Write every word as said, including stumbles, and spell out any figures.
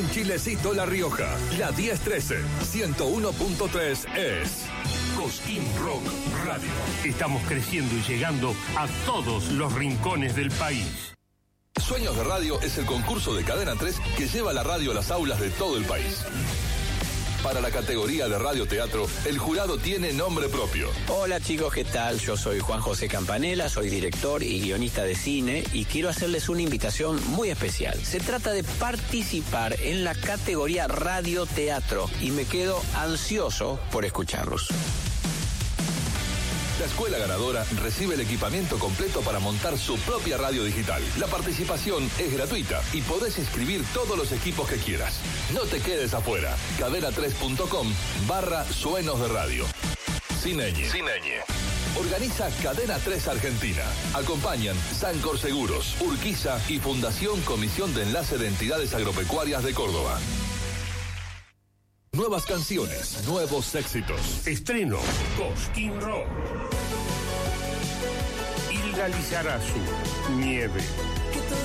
En Chilecito La Rioja, la diez trece, ciento uno punto tres es Cosquín Rock Radio. Estamos creciendo y llegando a todos los rincones del país. Sueños de Radio es el concurso de Cadena tres que lleva la radio a las aulas de todo el país. Para la categoría de radioteatro, el jurado tiene nombre propio. Hola chicos, ¿qué tal? Yo soy Juan José Campanella, soy director y guionista de cine y quiero hacerles una invitación muy especial. Se trata de participar en la categoría radioteatro y me quedo ansioso por escucharlos. La escuela ganadora recibe el equipamiento completo para montar su propia radio digital. La participación es gratuita y podés inscribir todos los equipos que quieras. No te quedes afuera. cadena tres punto com barra suenos de radio. Cineñe. Cineñe. Organiza Cadena tres Argentina. Acompañan Sancor Seguros, Urquiza y Fundación Comisión de Enlace de Entidades Agropecuarias de Córdoba. Nuevas canciones, nuevos éxitos. Estreno Cosquín Rock. Ilga Lizarazu, Nieve.